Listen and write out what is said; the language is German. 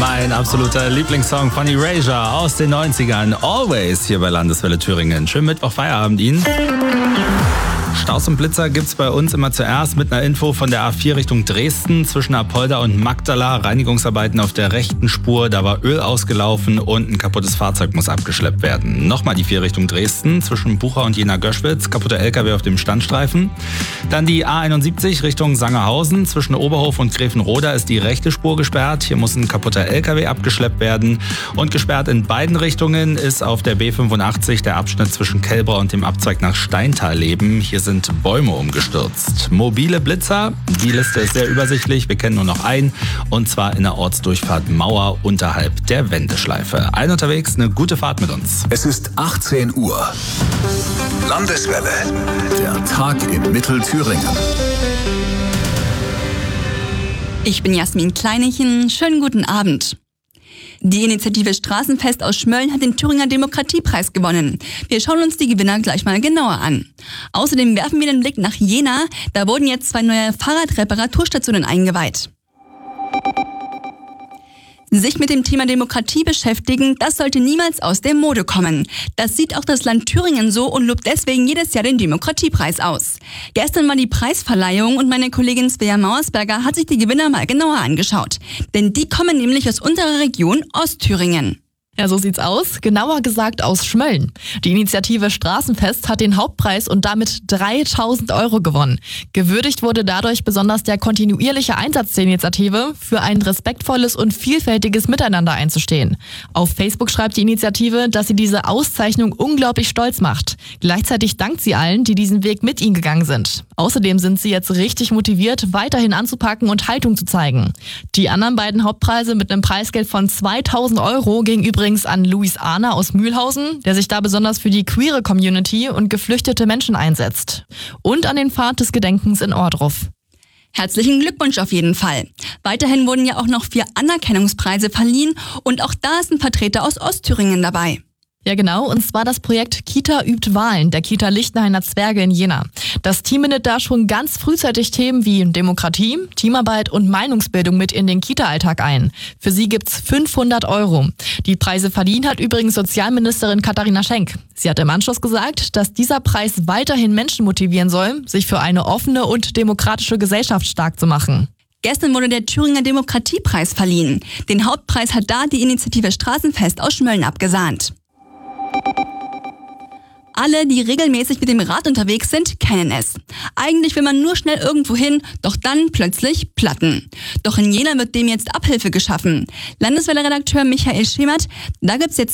Mein absoluter Lieblingssong von Erasure aus den 90ern. Always hier bei Landeswelle Thüringen. Schönen Mittwoch, Feierabend Ihnen. Staus und Blitzer gibt's bei uns immer zuerst mit einer Info von der A4 Richtung Dresden zwischen Apolda und Magdala. Reinigungsarbeiten auf der rechten Spur, da war Öl ausgelaufen und ein kaputtes Fahrzeug muss abgeschleppt werden. Nochmal die 4 Richtung Dresden zwischen Bucha und Jena-Göschwitz, kaputter LKW auf dem Standstreifen. Dann die A71 Richtung Sangerhausen zwischen Oberhof und Gräfenroda ist die rechte Spur gesperrt. Hier muss ein kaputter LKW abgeschleppt werden. Und gesperrt in beiden Richtungen ist auf der B85 der Abschnitt zwischen Kelbra und dem Abzweig nach Steintalleben. Hier sind Bäume umgestürzt. Mobile Blitzer, die Liste ist sehr übersichtlich. Wir kennen nur noch einen, und zwar in der Ortsdurchfahrt Mauer unterhalb der Wendeschleife. Allen unterwegs, eine gute Fahrt mit uns. Es ist 18 Uhr. Landeswelle. Der Tag in Mittelthüringen. Ich bin Jasmin Kleinechen. Schönen guten Abend. Die Initiative Straßenfest aus Schmölln hat den Thüringer Demokratiepreis gewonnen. Wir schauen uns die Gewinner gleich mal genauer an. Außerdem werfen wir den Blick nach Jena. Da wurden jetzt 2 neue Fahrradreparaturstationen eingeweiht. Sich mit dem Thema Demokratie beschäftigen, das sollte niemals aus der Mode kommen. Das sieht auch das Land Thüringen so und lobt deswegen jedes Jahr den Demokratiepreis aus. Gestern war die Preisverleihung und meine Kollegin Svea Mauersberger hat sich die Gewinner mal genauer angeschaut. Denn die kommen nämlich aus unserer Region Ostthüringen. Ja, so sieht's aus. Genauer gesagt aus Schmölln. Die Initiative Straßenfest hat den Hauptpreis und damit 3.000 € gewonnen. Gewürdigt wurde dadurch besonders der kontinuierliche Einsatz der Initiative, für ein respektvolles und vielfältiges Miteinander einzustehen. Auf Facebook schreibt die Initiative, dass sie diese Auszeichnung unglaublich stolz macht. Gleichzeitig dankt sie allen, die diesen Weg mit ihnen gegangen sind. Außerdem sind sie jetzt richtig motiviert, weiterhin anzupacken und Haltung zu zeigen. Die anderen beiden Hauptpreise mit einem Preisgeld von 2.000 € gingen übrigens an Luis Ahner aus Mühlhausen, der sich da besonders für die queere Community und geflüchtete Menschen einsetzt. Und an den Pfad des Gedenkens in Ohrdruf. Herzlichen Glückwunsch auf jeden Fall. Weiterhin wurden ja auch noch 4 Anerkennungspreise verliehen und auch da ist ein Vertreter aus Ostthüringen dabei. Ja genau, und zwar das Projekt Kita übt Wahlen, der Kita Lichtenhainer Zwerge in Jena. Das Team bindet da schon ganz frühzeitig Themen wie Demokratie, Teamarbeit und Meinungsbildung mit in den Kita-Alltag ein. Für sie gibt's 500 €. Die Preise verliehen hat übrigens Sozialministerin Katharina Schenk. Sie hat im Anschluss gesagt, dass dieser Preis weiterhin Menschen motivieren soll, sich für eine offene und demokratische Gesellschaft stark zu machen. Gestern wurde der Thüringer Demokratiepreis verliehen. Den Hauptpreis hat da die Initiative Straßenfest aus Schmölln abgesahnt. Alle, die regelmäßig mit dem Rad unterwegs sind, kennen es. Eigentlich will man nur schnell irgendwo hin, doch dann plötzlich Platten. Doch in Jena wird dem jetzt Abhilfe geschaffen. Landeswelle-Redakteur Michael Schemert, da gibt's jetzt